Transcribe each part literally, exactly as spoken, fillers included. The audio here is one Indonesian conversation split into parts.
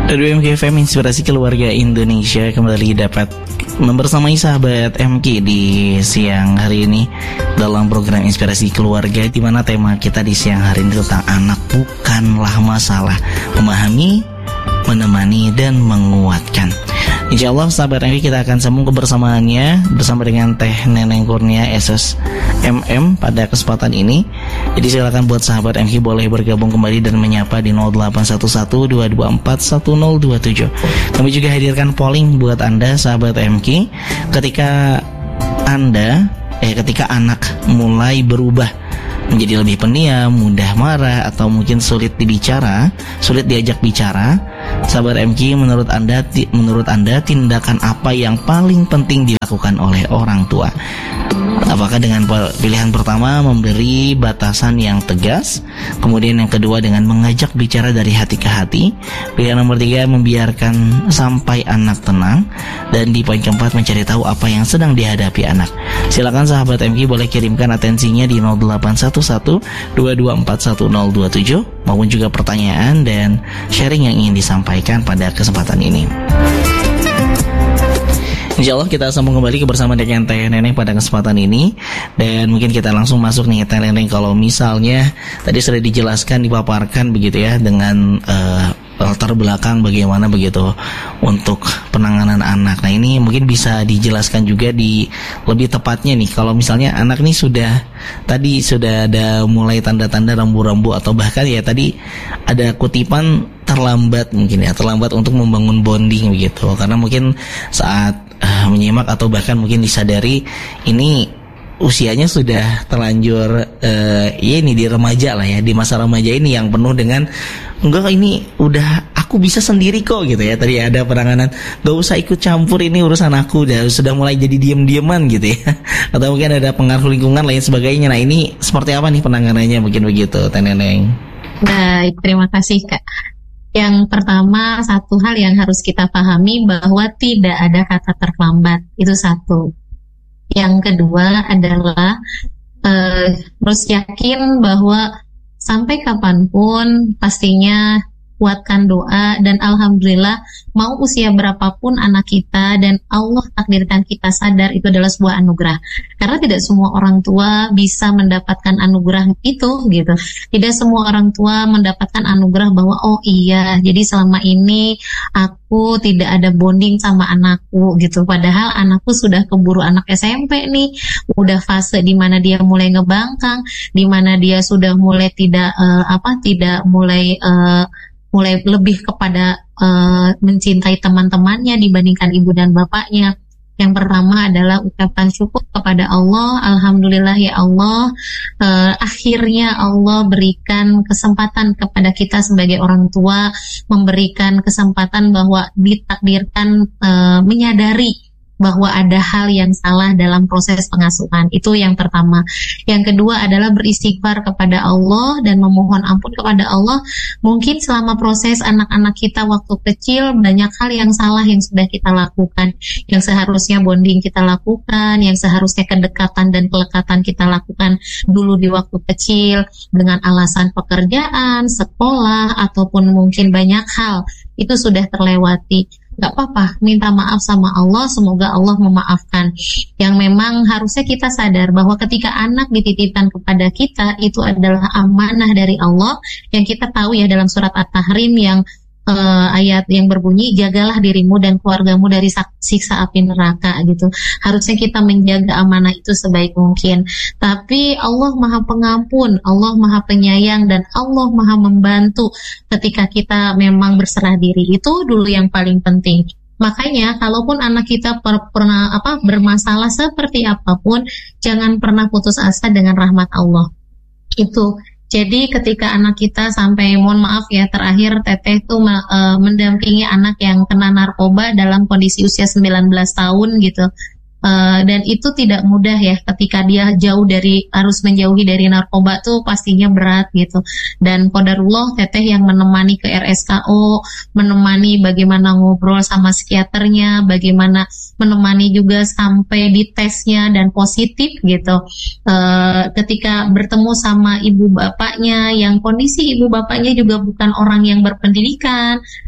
Radio M K F M Inspirasi Keluarga Indonesia kembali dapat membersamai sahabat M K di siang hari ini dalam program Inspirasi Keluarga, di mana tema kita di siang hari ini tentang anak bukanlah masalah, memahami, menemani, dan menguatkan. Insya Allah sahabat M K kita akan sambung kebersamaannya bersama dengan Teh Neneng Kurnia S S M M pada kesempatan ini. Jadi silakan buat sahabat M K boleh bergabung kembali dan menyapa di nol delapan satu satu dua dua empat satu nol dua tujuh. Kami juga hadirkan polling buat Anda sahabat M K. Ketika Anda eh ketika anak mulai berubah menjadi lebih pendiam, mudah marah, atau mungkin sulit dibicara, sulit diajak bicara, sahabat M K, menurut Anda menurut Anda tindakan apa yang paling penting dilakukan oleh orang tua? Apakah dengan pilihan pertama memberi batasan yang tegas, kemudian yang kedua dengan mengajak bicara dari hati ke hati, pilihan nomor tiga membiarkan sampai anak tenang, dan di poin keempat mencari tahu apa yang sedang dihadapi anak. Silakan sahabat M K boleh kirimkan atensinya di nol delapan satu satu dua dua empat satu nol dua tujuh maupun juga pertanyaan dan sharing yang ingin disampaikan pada kesempatan ini. Insya Allah kita sambung kembali kebersama dengan Teh Neneng pada kesempatan ini. Dan mungkin kita langsung masuk nih Teh Neneng. Kalau misalnya tadi sudah dijelaskan, dipaparkan begitu ya, dengan uh, latar belakang bagaimana begitu untuk penanganan anak. Nah ini mungkin bisa dijelaskan juga di lebih tepatnya nih, kalau misalnya anak nih sudah tadi sudah ada mulai tanda-tanda rambu-rambu, atau bahkan ya tadi ada kutipan terlambat mungkin ya, terlambat untuk membangun bonding begitu, karena mungkin saat uh, menyimak atau bahkan mungkin disadari ini usianya sudah terlanjur uh, ya ini di remaja lah ya, di masa remaja ini yang penuh dengan enggak ini udah aku bisa sendiri kok gitu ya. Tadi ada penanganan gak usah ikut campur, ini urusan aku, udah sudah mulai jadi diam-diaman gitu ya. Atau mungkin ada pengaruh lingkungan lain sebagainya. Nah ini seperti apa nih penanganannya mungkin begitu Teh Neneng? Baik, terima kasih Kak. Yang pertama, satu hal yang harus kita pahami bahwa tidak ada kata terlambat, itu satu. Yang kedua adalah uh, harus yakin bahwa sampai kapanpun pastinya kuatkan doa, dan alhamdulillah mau usia berapapun anak kita dan Allah takdirkan kita sadar, itu adalah sebuah anugerah. Karena tidak semua orang tua bisa mendapatkan anugerah itu gitu. Tidak semua orang tua mendapatkan anugerah bahwa oh iya, jadi selama ini aku tidak ada bonding sama anakku gitu. Padahal anakku sudah keburu anak S M P nih, udah fase di mana dia mulai ngebangkang, di mana dia sudah mulai tidak uh, apa tidak mulai uh, mulai lebih kepada uh, mencintai teman-temannya dibandingkan ibu dan bapaknya. Yang pertama adalah ucapan syukur kepada Allah. Alhamdulillah ya Allah, uh, akhirnya Allah berikan kesempatan kepada kita sebagai orang tua, memberikan kesempatan bahwa ditakdirkan uh, menyadari bahwa ada hal yang salah dalam proses pengasuhan. Itu yang pertama. Yang kedua adalah beristighfar kepada Allah dan memohon ampun kepada Allah. Mungkin selama proses anak-anak kita waktu kecil banyak hal yang salah yang sudah kita lakukan, yang seharusnya bonding kita lakukan, yang seharusnya kedekatan dan kelekatan kita lakukan dulu di waktu kecil dengan alasan pekerjaan, sekolah, ataupun mungkin banyak hal itu sudah terlewati. Gak apa-apa, minta maaf sama Allah, semoga Allah memaafkan. Yang memang harusnya kita sadar bahwa ketika anak dititipkan kepada kita, itu adalah amanah dari Allah, yang kita tahu ya dalam surat At-Tahrim yang uh, ayat yang berbunyi, jagalah dirimu dan keluargamu dari siksa api neraka gitu. Harusnya kita menjaga amanah itu sebaik mungkin. Tapi Allah Maha Pengampun, Allah Maha Penyayang, dan Allah Maha Membantu ketika kita memang berserah diri. Itu dulu yang paling penting. Makanya kalaupun anak kita per, pernah apa bermasalah seperti apapun, jangan pernah putus asa dengan rahmat Allah. Itu. Jadi ketika anak kita sampai, mohon maaf ya, terakhir Teteh tuh uh, mendampingi anak yang kena narkoba dalam kondisi usia sembilan belas tahun gitu. Uh, dan itu tidak mudah ya, ketika dia jauh dari, harus menjauhi dari narkoba tuh pastinya berat gitu. Dan qadarullah Teteh yang menemani ke R S K O, menemani bagaimana ngobrol sama psikiaternya, bagaimana menemani juga sampai di tesnya dan positif gitu. Uh, ketika bertemu sama ibu bapaknya, yang kondisi ibu bapaknya juga bukan orang yang berpendidikan,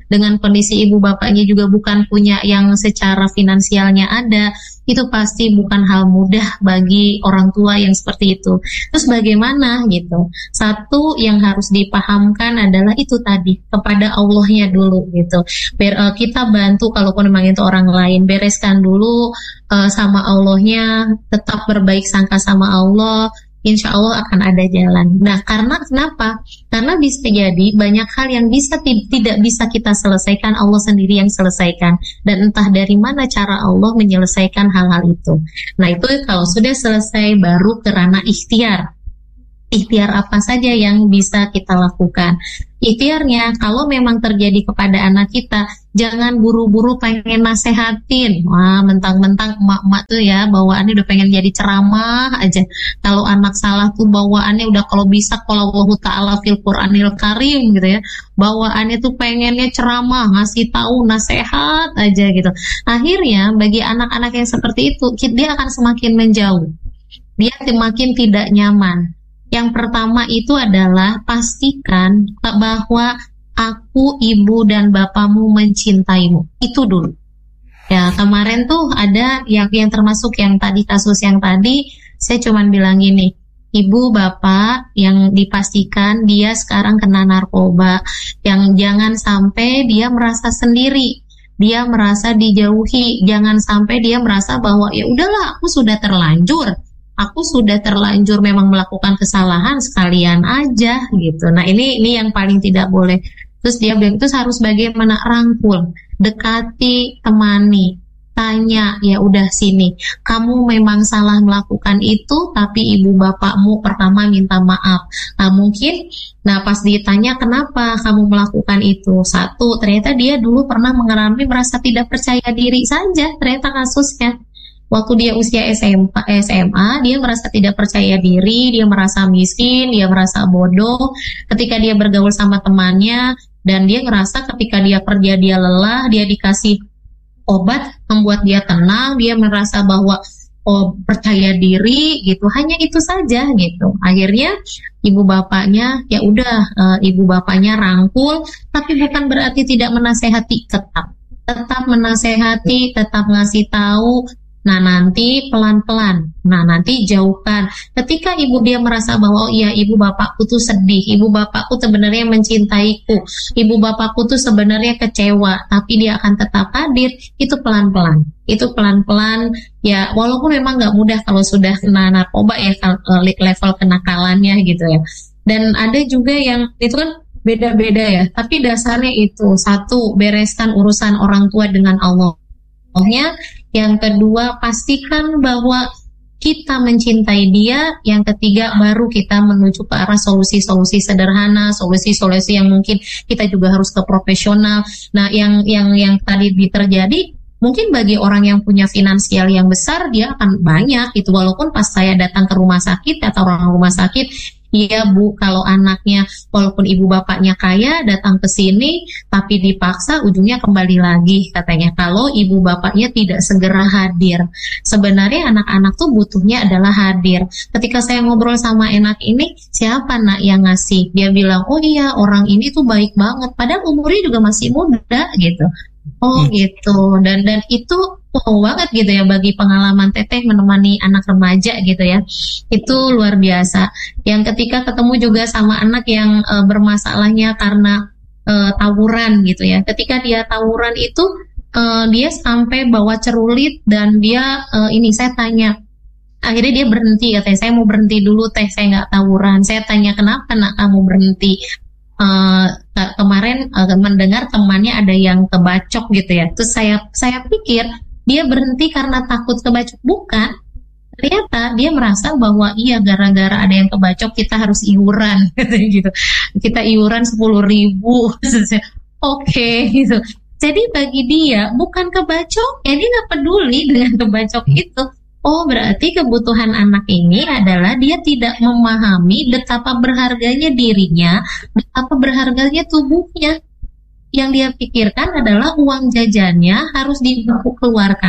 dengan kondisi ibu bapaknya juga bukan punya yang secara finansialnya ada, itu pasti bukan hal mudah bagi orang tua yang seperti itu. Terus bagaimana gitu? Satu yang harus dipahamkan adalah itu tadi, kepada Allahnya dulu gitu. Ber, uh, kita bantu kalaupun memang itu orang lain, bereskan dulu uh, sama Allahnya, tetap berbaik sangka sama Allah. Insya Allah akan ada jalan. Nah, karena kenapa? Karena bisa jadi banyak hal yang bisa tidak bisa kita selesaikan, Allah sendiri yang selesaikan. Dan entah dari mana cara Allah menyelesaikan hal-hal itu. Nah, itu kalau sudah selesai baru ke ranah ikhtiar. Ikhtiar apa saja yang bisa kita lakukan. Ikhtiarnya kalau memang terjadi kepada anak kita, jangan buru-buru pengen nasehatin. Wah, mentang-mentang emak-emak tuh ya bawaannya udah pengen jadi ceramah aja. Kalau anak salah tuh bawaannya udah kalau bisa kalau Allah Ta'ala fil Qur'anil Karim gitu ya. Bawaannya tuh pengennya ceramah, ngasih tahu, nasehat aja gitu. Akhirnya bagi anak-anak yang seperti itu, dia akan semakin menjauh. Dia semakin tidak nyaman. Yang pertama itu adalah pastikan bahwa aku, ibu, dan bapakmu mencintaimu. Itu dulu. Ya, kemarin tuh ada yang yang termasuk yang tadi, kasus yang tadi, saya cuman bilang gini, ibu, bapak yang dipastikan dia sekarang kena narkoba, yang jangan sampai dia merasa sendiri, dia merasa dijauhi, jangan sampai dia merasa bahwa ya udahlah aku sudah terlanjur. Aku sudah terlanjur memang melakukan kesalahan, sekalian aja gitu. Nah ini ini yang paling tidak boleh. Terus dia bilang terus harus bagaimana, rangkul, dekati, temani, tanya, ya udah sini. Kamu memang salah melakukan itu, tapi ibu bapakmu pertama minta maaf. Nah mungkin, nah pas ditanya kenapa kamu melakukan itu, satu ternyata dia dulu pernah mengalami merasa tidak percaya diri saja, ternyata kasusnya. Waktu dia usia S M A, S M A, dia merasa tidak percaya diri, dia merasa miskin, dia merasa bodoh. Ketika dia bergaul sama temannya, dan dia ngerasa ketika dia kerja dia lelah, dia dikasih obat membuat dia tenang, dia merasa bahwa oh percaya diri gitu. Hanya itu saja gitu. Akhirnya ibu bapaknya ya udah, uh, ibu bapaknya rangkul, tapi bukan berarti tidak menasehati, tetap, tetap menasehati, tetap ngasih tahu. Nah nanti pelan-pelan, nah nanti jauhkan. Ketika ibu dia merasa bahwa oh iya ibu bapakku tuh sedih, ibu bapakku sebenarnya mencintaiku, ibu bapakku tuh sebenarnya kecewa, tapi dia akan tetap hadir, itu pelan-pelan. Itu pelan-pelan, ya walaupun memang gak mudah kalau sudah kena narkoba ya, level kenakalannya gitu ya. Dan ada juga yang itu kan beda-beda ya, tapi dasarnya itu, satu, bereskan urusan orang tua dengan Allah. Yang kedua, pastikan bahwa kita mencintai dia. Yang ketiga, baru kita menuju ke arah solusi-solusi sederhana, solusi-solusi yang mungkin kita juga harus ke profesional. Nah, yang yang yang tadi terjadi, mungkin bagi orang yang punya finansial yang besar, dia akan banyak gitu. Walaupun pas saya datang ke rumah sakit atau orang rumah sakit, iya bu, kalau anaknya walaupun ibu bapaknya kaya datang ke sini tapi dipaksa ujungnya kembali lagi katanya kalau ibu bapaknya tidak segera hadir. Sebenarnya anak-anak tuh butuhnya adalah hadir. Ketika saya ngobrol sama enak ini, siapa nak yang ngasih? Dia bilang, oh iya orang ini tuh baik banget, padahal umurnya juga masih muda gitu. Oh hmm. gitu, dan dan itu wow banget gitu ya bagi pengalaman Teteh menemani anak remaja gitu ya, itu luar biasa. Yang ketika ketemu juga sama anak yang e, bermasalahnya karena e, tawuran gitu ya, ketika dia tawuran itu e, dia sampai bawa cerulit dan dia e, ini saya tanya, akhirnya dia berhenti ya teh, saya mau berhenti dulu teh, saya nggak tawuran. Saya tanya kenapa nak kamu berhenti? Uh, kemarin uh, mendengar temannya ada yang kebacok gitu ya. Terus saya saya pikir dia berhenti karena takut kebacok, bukan. Ternyata dia merasa bahwa iya gara-gara ada yang kebacok kita harus iuran gitu. Kita iuran sepuluh ribu. Oke okay, gitu. Jadi bagi dia bukan kebacok, ya dia nggak peduli dengan kebacok itu. Oh berarti kebutuhan anak ini adalah dia tidak memahami betapa berharganya dirinya, betapa berharganya tubuhnya. Yang dia pikirkan adalah uang jajannya harus dikeluarkan.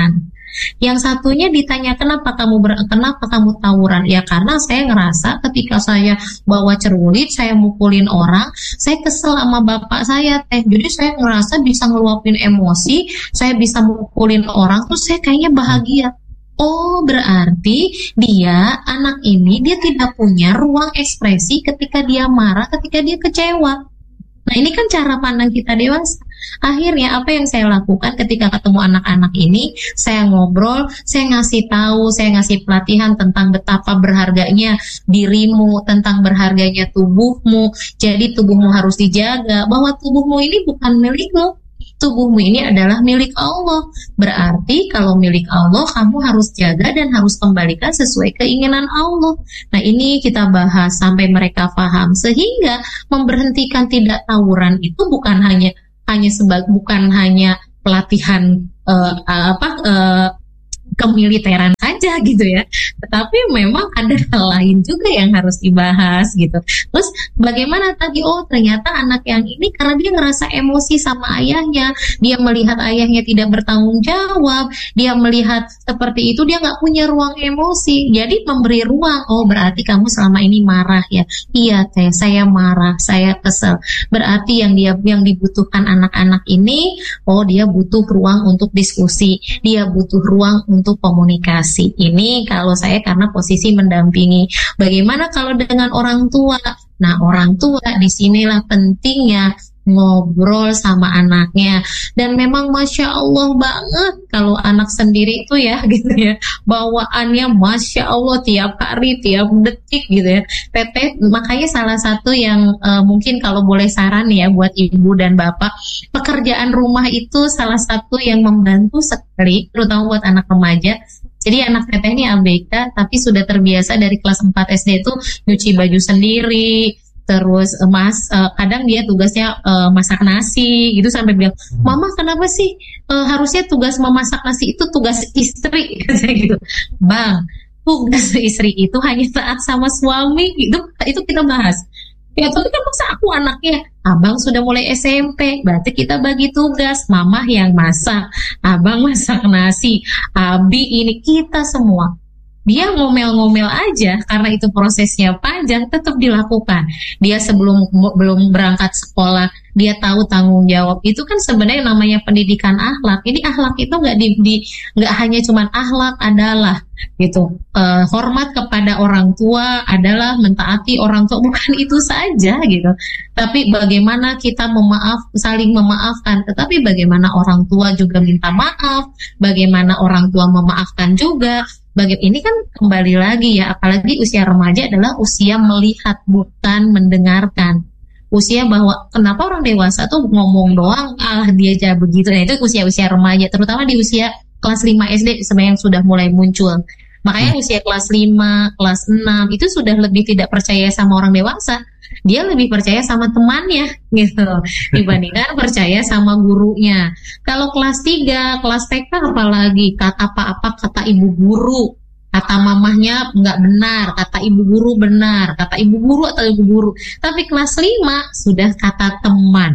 Yang satunya ditanya kenapa kamu ber, kenapa kamu tawuran? Ya karena saya ngerasa ketika saya bawa cerulit, saya mukulin orang, saya kesel sama bapak saya teh. Jadi saya ngerasa bisa ngeluapin emosi, saya bisa mukulin orang, terus saya kayaknya bahagia. Oh, berarti dia, anak ini, dia tidak punya ruang ekspresi ketika dia marah, ketika dia kecewa. Nah, ini kan cara pandang kita dewasa. Akhirnya apa yang saya lakukan ketika ketemu anak-anak ini, saya ngobrol, saya ngasih tahu, saya ngasih pelatihan tentang betapa berharganya dirimu, tentang berharganya tubuhmu. Jadi tubuhmu harus dijaga, bahwa tubuhmu ini bukan milikmu. Tubuhmu ini adalah milik Allah. Berarti kalau milik Allah, kamu harus jaga dan harus kembalikan sesuai keinginan Allah. Nah, ini kita bahas sampai mereka paham, sehingga memberhentikan tidak tawuran itu bukan hanya hanya sebagai bukan hanya pelatihan uh, apa uh, kemiliteran aja gitu ya, tetapi memang ada hal lain juga yang harus dibahas gitu. Terus bagaimana tadi, oh ternyata anak yang ini karena dia ngerasa emosi sama ayahnya, dia melihat ayahnya tidak bertanggung jawab, dia melihat seperti itu, dia nggak punya ruang emosi, jadi memberi ruang. Oh berarti kamu selama ini marah ya? Iya teh, saya marah, saya kesel. Berarti yang dia yang dibutuhkan anak-anak ini, oh dia butuh ruang untuk diskusi, dia butuh ruang untuk komunikasi. Ini kalau saya karena posisi mendampingi. Bagaimana kalau dengan orang tua? Nah, orang tua disinilah pentingnya ngobrol sama anaknya. Dan memang Masya Allah banget kalau anak sendiri itu ya gitu ya, bawaannya Masya Allah tiap hari, tiap detik gitu ya. Teteh, makanya salah satu yang uh, mungkin kalau boleh saran ya buat ibu dan bapak, pekerjaan rumah itu salah satu yang membantu sekali, terutama buat anak remaja. Jadi anak teteh ini A B K tapi sudah terbiasa dari kelas empat S D itu nyuci baju sendiri, terus mas uh, kadang dia tugasnya uh, masak nasi gitu, sampai bilang, mama kenapa sih uh, harusnya tugas memasak nasi itu tugas istri gitu. Bang, tugas istri itu hanya taat sama suami, itu itu kita bahas. Ya tapi kan masa aku anaknya, abang sudah mulai S M P, berarti kita bagi tugas, mama yang masak, abang masak nasi, abi ini, kita semua. Dia ngomel-ngomel aja karena itu prosesnya panjang, tetap dilakukan. Dia sebelum belum berangkat sekolah, dia tahu tanggung jawab. Itu kan sebenarnya namanya pendidikan akhlak. Ini akhlak itu nggak di, di nggak hanya cuman akhlak adalah gitu. Uh, hormat kepada orang tua adalah mentaati orang tua, bukan itu saja gitu. Tapi bagaimana kita memaaf, saling memaafkan. Tetapi bagaimana orang tua juga minta maaf, bagaimana orang tua memaafkan juga. Bagaimana ini kan kembali lagi ya, apalagi usia remaja adalah usia melihat bukan mendengarkan. Usia bahwa kenapa orang dewasa tuh ngomong doang, ah dia aja begitu. Nah itu usia-usia remaja, terutama di usia kelas lima S D sebenarnya yang sudah mulai muncul. Makanya usia kelas lima, kelas enam itu sudah lebih tidak percaya sama orang dewasa. Dia lebih percaya sama temannya gitu dibandingkan percaya sama gurunya. Kalau kelas tiga, kelas T K apalagi, kata apa-apa kata ibu guru, kata mamahnya nggak benar, kata ibu guru benar, kata ibu guru atau ibu guru. Tapi kelas lima sudah kata teman.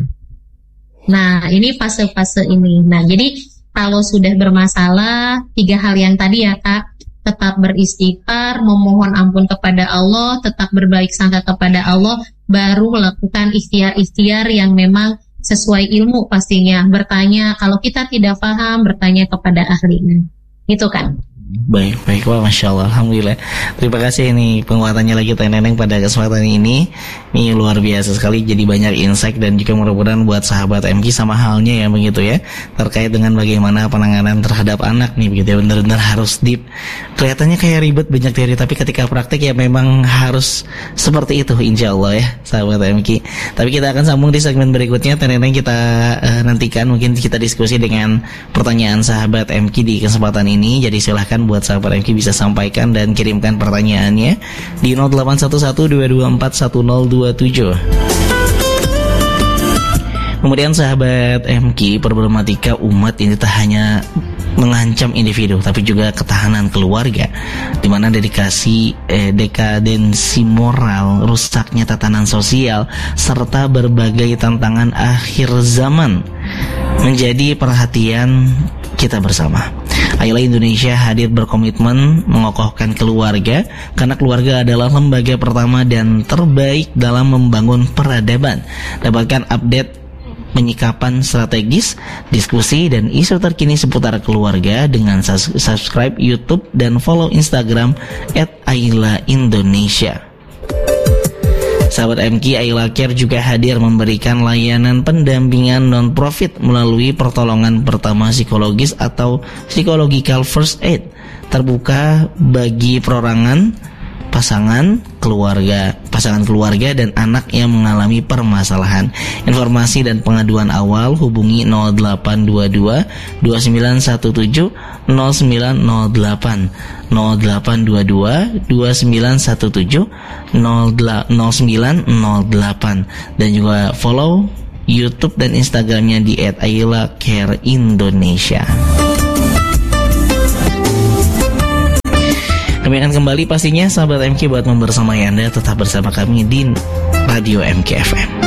Nah ini fase-fase ini. Nah jadi kalau sudah bermasalah, tiga hal yang tadi ya Kak, tetap beristighfar, memohon ampun kepada Allah, tetap berbaik sangka kepada Allah, baru melakukan ikhtiar-ikhtiar yang memang sesuai ilmu pastinya. Bertanya, kalau kita tidak paham, bertanya kepada ahlinya. Gitu kan? Baik, baik, wah Masya Allah, Alhamdulillah. Terima kasih ini penguatannya lagi Teh Neneng pada kesempatan ini. Ini luar biasa sekali, jadi banyak insight dan juga mudah-mudahan buat sahabat M K sama halnya ya begitu ya, terkait dengan bagaimana penanganan terhadap anak nih begitu ya, benar-benar harus deep. Kelihatannya kayak ribet banyak teori, tapi ketika praktek ya memang harus seperti itu insya Allah ya sahabat M K. Tapi kita akan sambung di segmen berikutnya. Teh Neneng kita uh, nantikan, mungkin kita diskusi dengan pertanyaan sahabat M K di kesempatan ini. Jadi silahkan buat sahabat M K bisa sampaikan dan kirimkan pertanyaannya di nol delapan satu satu dua dua empat satu nol dua tujuh. Kemudian sahabat M K, problematika umat ini tak hanya mengancam individu tapi juga ketahanan keluarga, di mana dedikasi eh, dekadensi moral, rusaknya tatanan sosial serta berbagai tantangan akhir zaman menjadi perhatian kita bersama. Ayla Indonesia hadir berkomitmen mengokohkan keluarga, karena keluarga adalah lembaga pertama dan terbaik dalam membangun peradaban. Dapatkan update penyikapan strategis, diskusi, dan isu terkini seputar keluarga dengan subscribe YouTube dan follow Instagram at Ayla Indonesia. Sahabat M K, Ayla Care juga hadir memberikan layanan pendampingan non-profit melalui pertolongan pertama psikologis atau psychological first aid, terbuka bagi perorangan, pasangan, keluarga, pasangan keluarga dan anak yang mengalami permasalahan. Informasi dan pengaduan awal hubungi nol delapan dua dua dua sembilan satu tujuh nol sembilan nol delapan nol delapan dua dua dua sembilan satu tujuh nol sembilan nol delapan, dan juga follow YouTube dan Instagramnya di et ayla care indonesia. Kami akan kembali pastinya sahabat M K buat membersamai Anda. Tetap bersama kami di Radio M K F M.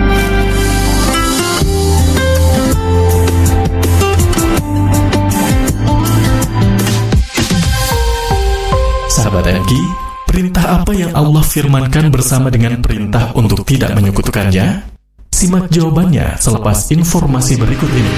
Sahabat M K, perintah apa yang Allah firmankan bersama dengan perintah untuk tidak menyekutukannya? Simak jawabannya selepas informasi berikut ini.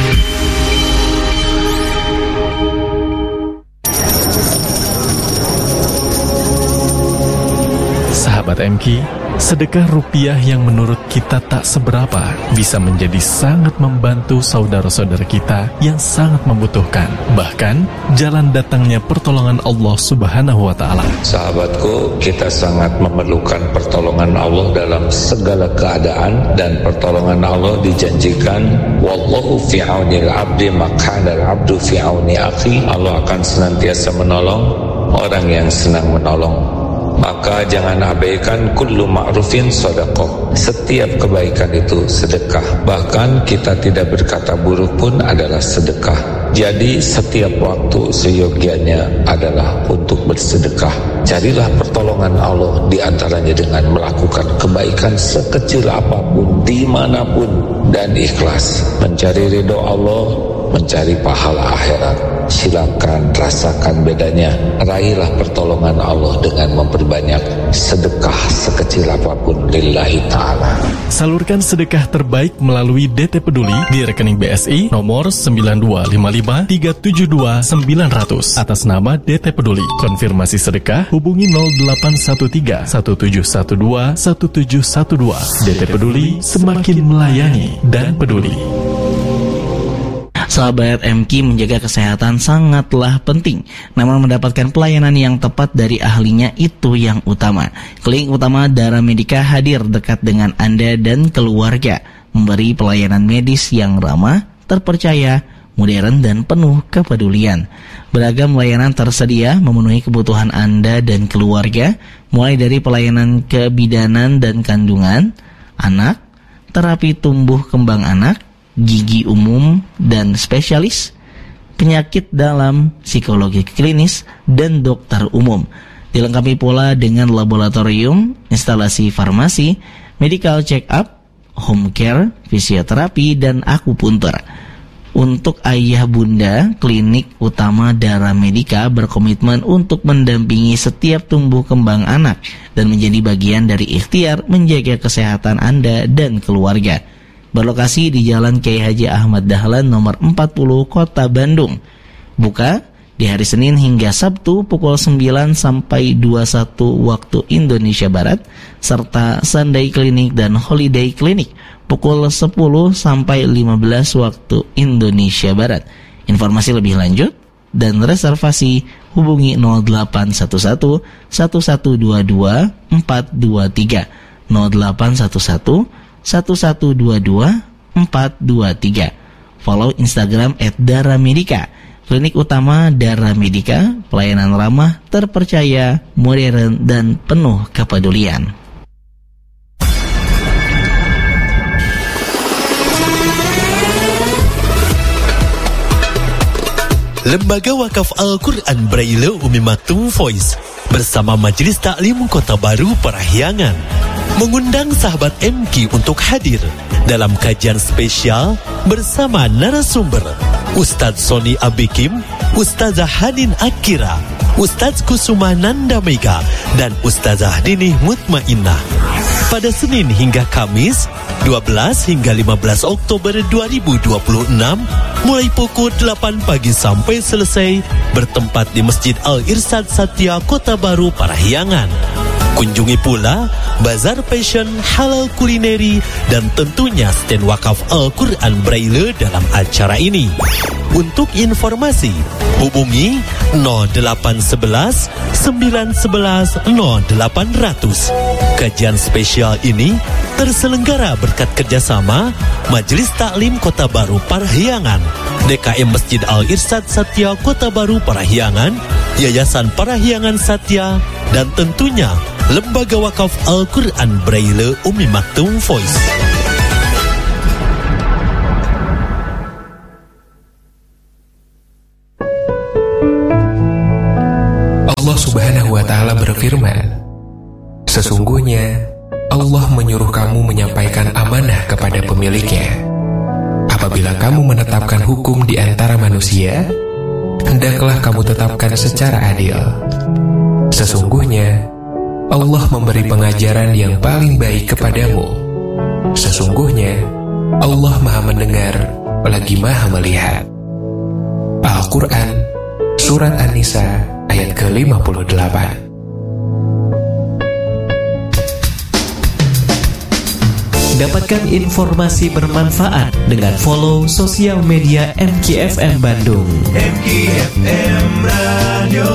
Sahabat M K, sedekah rupiah yang menurut kita tak seberapa bisa menjadi sangat membantu saudara-saudara kita yang sangat membutuhkan. Bahkan, jalan datangnya pertolongan Allah Subhanahu wa Ta'ala. Sahabatku, kita sangat memerlukan pertolongan Allah dalam segala keadaan, dan pertolongan Allah dijanjikan, wallahu fi aunil abdi makana al-abdu fi auni akhi. Allah akan senantiasa menolong orang yang senang menolong. Maka jangan abaikan kullu ma'rufin sedekah. Setiap kebaikan itu sedekah. Bahkan kita tidak berkata buruk pun adalah sedekah. Jadi setiap waktu seyogianya adalah untuk bersedekah. Carilah pertolongan Allah di antaranya dengan melakukan kebaikan sekecil apapun, dimanapun, dan ikhlas. Mencari ridho Allah, mencari pahala akhirat. Silakan rasakan bedanya. Raihlah pertolongan Allah dengan memperbanyak sedekah sekecil apapun lillahi ta'ala. Salurkan sedekah terbaik melalui D T Peduli di rekening B S I nomor sembilan dua lima lima tiga tujuh dua sembilan nol nol atas nama D T Peduli. Konfirmasi sedekah hubungi nol delapan satu tiga satu tujuh satu dua satu tujuh satu dua. D T Peduli, semakin melayani dan peduli. Sahabat M K, menjaga kesehatan sangatlah penting. Namun mendapatkan pelayanan yang tepat dari ahlinya itu yang utama. Klinik Utama Dara Medica hadir dekat dengan Anda dan keluarga, memberi pelayanan medis yang ramah, terpercaya, modern, dan penuh kepedulian. Beragam layanan tersedia memenuhi kebutuhan Anda dan keluarga, mulai dari pelayanan kebidanan dan kandungan, anak, terapi tumbuh kembang anak, gigi umum dan spesialis, penyakit dalam, psikologi klinis, dan dokter umum. Dilengkapi pula dengan laboratorium, instalasi farmasi, medical check-up, home care, fisioterapi, dan akupuntur. Untuk ayah bunda, Klinik Utama Dara Medica berkomitmen untuk mendampingi setiap tumbuh kembang anak dan menjadi bagian dari ikhtiar menjaga kesehatan Anda dan keluarga. Berlokasi di Jalan Kiai Haji Ahmad Dahlan nomor empat puluh Kota Bandung. Buka di hari Senin hingga Sabtu pukul sembilan sampai dua puluh satu waktu Indonesia Barat, serta Sunday Clinic dan Holiday Clinic pukul sepuluh sampai lima belas waktu Indonesia Barat. Informasi lebih lanjut dan reservasi hubungi nol delapan satu satu satu satu dua dua empat dua tiga nol delapan satu satu satu satu dua dua empat dua tiga. Follow Instagram et Dara Medica. Klinik Utama Dara Medica, pelayanan ramah, terpercaya, modern, dan penuh kepedulian. Lembaga Wakaf Al-Quran Braille Umi Maktum Voice bersama Majelis Taklim Kota Baru Parahyangan mengundang sahabat M K untuk hadir dalam kajian spesial bersama narasumber Ustadz Sony Abikim Ustazah Hanin Akira, Ustaz Kusuma Nanda Mega, dan Ustazah Dini Mutmainnah. Pada Senin hingga Kamis, dua belas hingga lima belas Oktober dua ribu dua puluh enam, mulai pukul delapan pagi sampai selesai, bertempat di Masjid Al-Irsyad Satya, Kota Baru, Parahyangan. Kunjungi pula bazar fashion, halal kulineri, dan tentunya stand wakaf Al-Quran Braille dalam acara ini. Untuk informasi, hubungi nol delapan satu satu sembilan satu satu nol delapan nol nol. Kajian spesial ini terselenggara berkat kerjasama Majelis Taklim Kota Baru Parahyangan, D K M Masjid Al-Irsyad Satya, Kota Baru Parahyangan, Yayasan Parahyangan Satya, dan tentunya Lembaga Wakaf Al-Quran Braille Umi Maktoum Voice. Allah Subhanahu wa Ta'ala berfirman, sesungguhnya Allah menyuruh kamu menyampaikan amanah kepada pemiliknya. Apabila kamu menetapkan hukum di antara manusia, hendaklah kamu tetapkan secara adil. Sesungguhnya Allah memberi pengajaran yang paling baik kepadamu. Sesungguhnya Allah Maha Mendengar lagi Maha Melihat. Al-Quran Surat An-Nisa ayat ke lima puluh delapan. Dapatkan informasi bermanfaat dengan follow sosial media M K F M Bandung. M K F M Radio.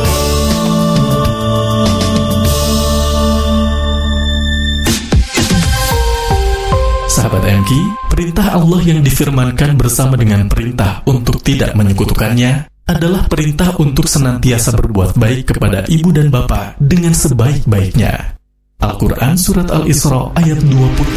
Sahabat M K, perintah Allah yang difirmankan bersama dengan perintah untuk tidak menyekutukannya adalah perintah untuk senantiasa berbuat baik kepada ibu dan bapak dengan sebaik-baiknya. Al-Quran Surat Al-Isra ayat dua puluh